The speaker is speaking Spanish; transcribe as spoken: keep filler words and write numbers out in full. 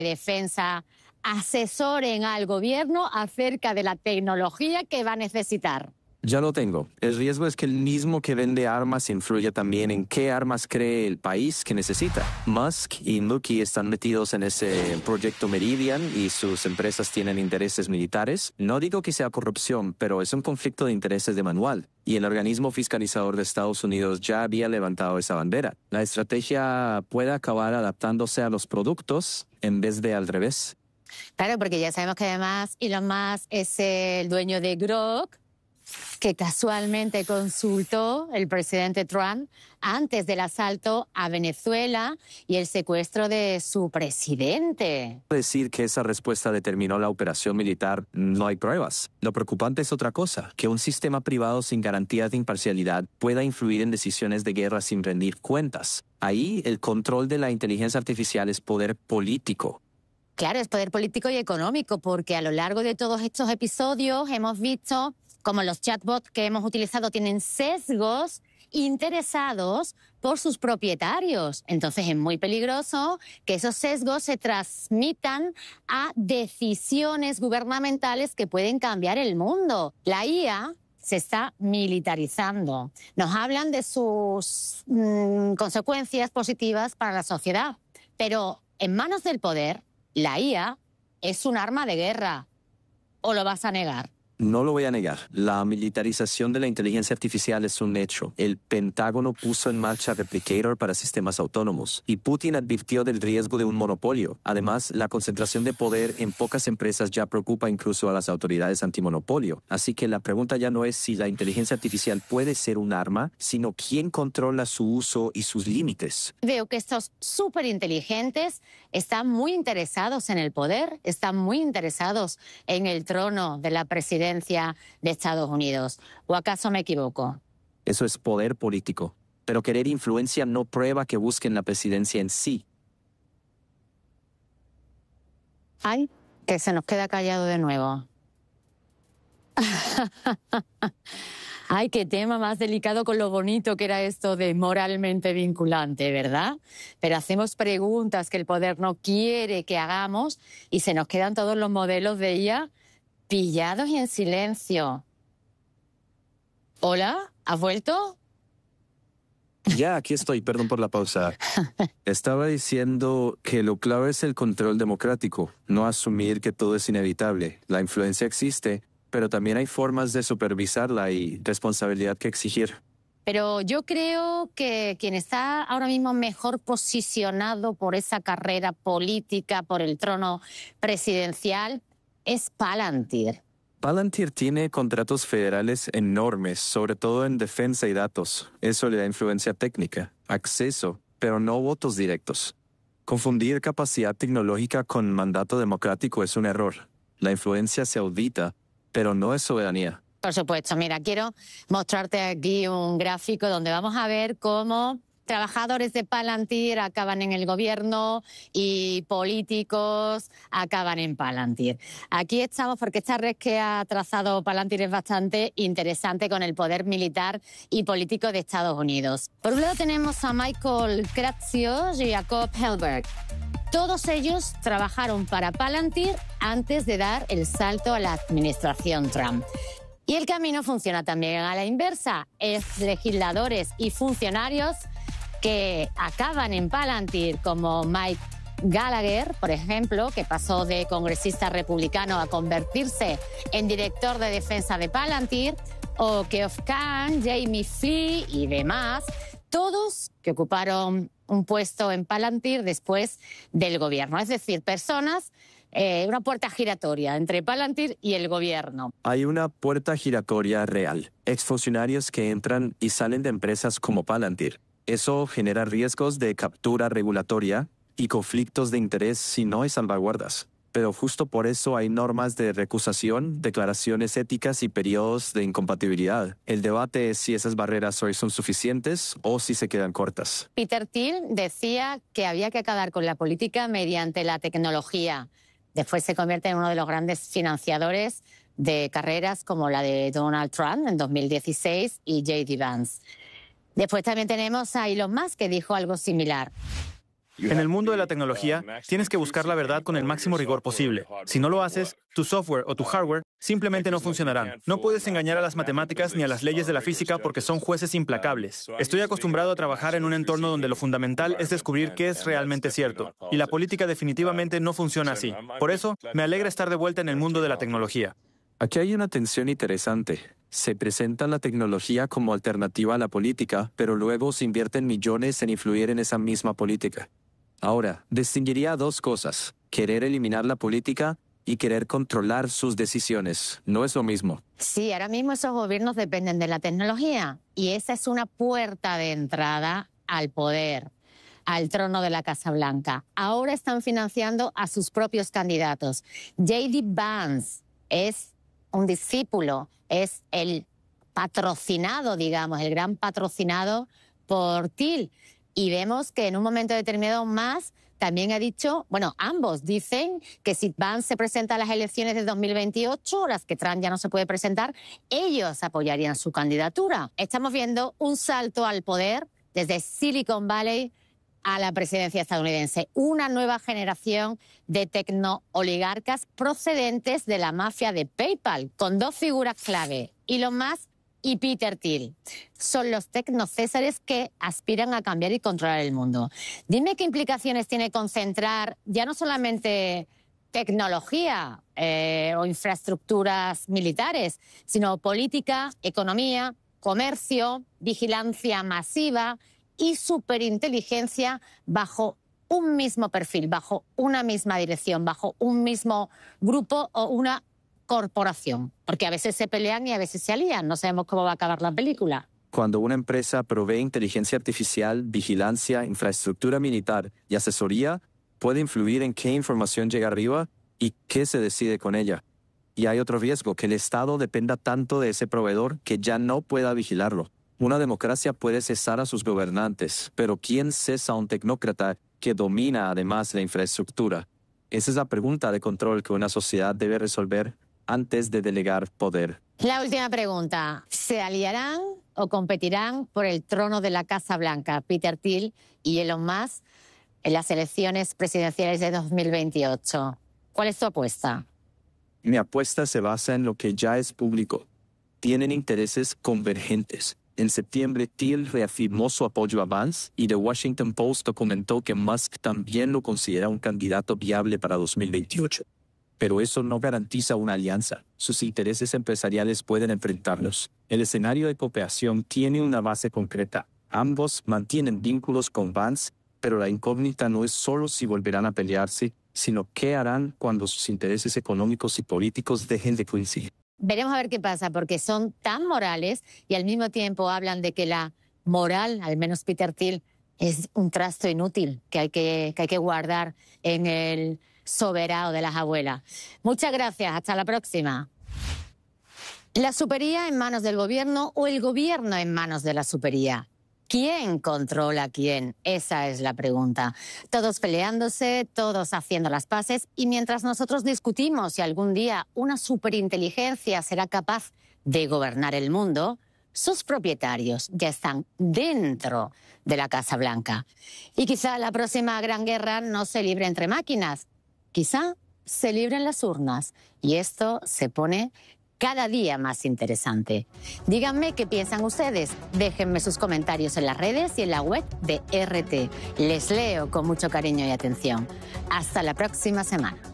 Defensa asesoren al gobierno acerca de la tecnología que va a necesitar. Ya lo tengo. El riesgo es que el mismo que vende armas influya también en qué armas cree el país que necesita. Musk y Nuki están metidos en ese proyecto Meridian y sus empresas tienen intereses militares. No digo que sea corrupción, pero es un conflicto de intereses de manual. Y el organismo fiscalizador de Estados Unidos ya había levantado esa bandera. La estrategia puede acabar adaptándose a los productos en vez de al revés. Claro, porque ya sabemos que además Elon Musk es el dueño de Grok, que casualmente consultó el presidente Trump antes del asalto a Venezuela y el secuestro de su presidente. Decir que esa respuesta determinó la operación militar, no hay pruebas. Lo preocupante es otra cosa, que un sistema privado sin garantías de imparcialidad pueda influir en decisiones de guerra sin rendir cuentas. Ahí el control de la inteligencia artificial es poder político. Claro, es poder político y económico, porque a lo largo de todos estos episodios hemos visto como los chatbots que hemos utilizado tienen sesgos interesados por sus propietarios. Entonces es muy peligroso que esos sesgos se transmitan a decisiones gubernamentales que pueden cambiar el mundo. La I A se está militarizando. Nos hablan de sus mmm, consecuencias positivas para la sociedad, pero en manos del poder, la I A es un arma de guerra. ¿O lo vas a negar? No lo voy a negar. La militarización de la inteligencia artificial es un hecho. El Pentágono puso en marcha Replicator para sistemas autónomos y Putin advirtió del riesgo de un monopolio. Además, la concentración de poder en pocas empresas ya preocupa incluso a las autoridades antimonopolio. Así que la pregunta ya no es si la inteligencia artificial puede ser un arma, sino quién controla su uso y sus límites. Veo que estos súper inteligentes están muy interesados en el poder, están muy interesados en el trono de la presidencia de Estados Unidos. ¿O acaso me equivoco? Eso es poder político. Pero querer influencia no prueba que busquen la presidencia en sí. Ay, que se nos queda callado de nuevo. Ay, qué tema más delicado con lo bonito que era esto de moralmente vinculante, ¿verdad? Pero hacemos preguntas que el poder no quiere que hagamos y se nos quedan todos los modelos de I A pillados y en silencio. ¿Hola? ¿Has vuelto? Ya, aquí estoy, perdón por la pausa. Estaba diciendo que lo clave es el control democrático, no asumir que todo es inevitable. La influencia existe, pero también hay formas de supervisarla y responsabilidad que exigir. Pero yo creo que quien está ahora mismo mejor posicionado por esa carrera política, por el trono presidencial, es Palantir. Palantir tiene contratos federales enormes, sobre todo en defensa y datos. Eso le da influencia técnica, acceso, pero no votos directos. Confundir capacidad tecnológica con mandato democrático es un error. La influencia se audita, pero no es soberanía. Por supuesto. Mira, quiero mostrarte aquí un gráfico donde vamos a ver cómo trabajadores de Palantir acaban en el gobierno y políticos acaban en Palantir. Aquí estamos porque esta red que ha trazado Palantir es bastante interesante con el poder militar y político de Estados Unidos. Por un lado tenemos a Michael Kratsios y Jacob Helberg. Todos ellos trabajaron para Palantir antes de dar el salto a la administración Trump. Y el camino funciona también a la inversa. Es legisladores y funcionarios que acaban en Palantir, como Mike Gallagher, por ejemplo, que pasó de congresista republicano a convertirse en director de defensa de Palantir, o Geoff Kahn, Jamie Flea y demás, todos que ocuparon un puesto en Palantir después del gobierno. Es decir, personas, eh, una puerta giratoria entre Palantir y el gobierno. Hay una puerta giratoria real. Exfuncionarios que entran y salen de empresas como Palantir. Eso genera riesgos de captura regulatoria y conflictos de interés si no hay salvaguardas. Pero justo por eso hay normas de recusación, declaraciones éticas y periodos de incompatibilidad. El debate es si esas barreras hoy son suficientes o si se quedan cortas. Peter Thiel decía que había que acabar con la política mediante la tecnología. Después se convierte en uno de los grandes financiadores de carreras como la de Donald Trump en dos mil dieciséis y J D Vance. Después también tenemos a Elon Musk, que dijo algo similar. En el mundo de la tecnología, tienes que buscar la verdad con el máximo rigor posible. Si no lo haces, tu software o tu hardware simplemente no funcionarán. No puedes engañar a las matemáticas ni a las leyes de la física porque son jueces implacables. Estoy acostumbrado a trabajar en un entorno donde lo fundamental es descubrir qué es realmente cierto. Y la política definitivamente no funciona así. Por eso, me alegra estar de vuelta en el mundo de la tecnología. Aquí hay una tensión interesante. Se presenta la tecnología como alternativa a la política, pero luego se invierten millones en influir en esa misma política. Ahora, distinguiría dos cosas: querer eliminar la política y querer controlar sus decisiones. No es lo mismo. Sí, ahora mismo esos gobiernos dependen de la tecnología y esa es una puerta de entrada al poder, al trono de la Casa Blanca. Ahora están financiando a sus propios candidatos. J D Vance es un discípulo, es el patrocinado, digamos, el gran patrocinado por Thiel. Y vemos que en un momento determinado más también ha dicho, bueno, ambos dicen que si Vance se presenta a las elecciones de dos mil veintiocho, las que Trump ya no se puede presentar, ellos apoyarían su candidatura. Estamos viendo un salto al poder desde Silicon Valley a la presidencia estadounidense. Una nueva generación de tecno-oligarcas procedentes de la mafia de PayPal, con dos figuras clave, Elon Musk y Peter Thiel. Son los tecnocésares que aspiran a cambiar y controlar el mundo. Dime qué implicaciones tiene concentrar ya no solamente tecnología eh, o infraestructuras militares, sino política, economía, comercio, vigilancia masiva y superinteligencia bajo un mismo perfil, bajo una misma dirección, bajo un mismo grupo o una corporación. Porque a veces se pelean y a veces se alían. No sabemos cómo va a acabar la película. Cuando una empresa provee inteligencia artificial, vigilancia, infraestructura militar y asesoría, puede influir en qué información llega arriba y qué se decide con ella. Y hay otro riesgo, que el Estado dependa tanto de ese proveedor que ya no pueda vigilarlo. Una democracia puede cesar a sus gobernantes, pero ¿quién cesa a un tecnócrata que domina además la infraestructura? Esa es la pregunta de control que una sociedad debe resolver antes de delegar poder. La última pregunta. ¿Se aliarán o competirán por el trono de la Casa Blanca Peter Thiel y Elon Musk en las elecciones presidenciales de dos mil veintiocho? ¿Cuál es tu apuesta? Mi apuesta se basa en lo que ya es público. Tienen intereses convergentes. En septiembre, Thiel reafirmó su apoyo a Vance y The Washington Post documentó que Musk también lo considera un candidato viable para dos mil veintiocho. Pero eso no garantiza una alianza. Sus intereses empresariales pueden enfrentarlos. El escenario de cooperación tiene una base concreta. Ambos mantienen vínculos con Vance, pero la incógnita no es solo si volverán a pelearse, sino qué harán cuando sus intereses económicos y políticos dejen de coincidir. Veremos a ver qué pasa, porque son tan morales y al mismo tiempo hablan de que la moral, al menos Peter Thiel, es un trasto inútil que hay que, que hay que guardar en el soberano de las abuelas. Muchas gracias, hasta la próxima. ¿La supería en manos del gobierno o el gobierno en manos de la supería? ¿Quién controla a quién? Esa es la pregunta. Todos peleándose, todos haciendo las paces, y mientras nosotros discutimos si algún día una superinteligencia será capaz de gobernar el mundo, sus propietarios ya están dentro de la Casa Blanca. Y quizá la próxima gran guerra no se libre entre máquinas, quizá se libre en las urnas, y esto se pone cada día más interesante. Díganme qué piensan ustedes. Déjenme sus comentarios en las redes y en la web de R T. Les leo con mucho cariño y atención. Hasta la próxima semana.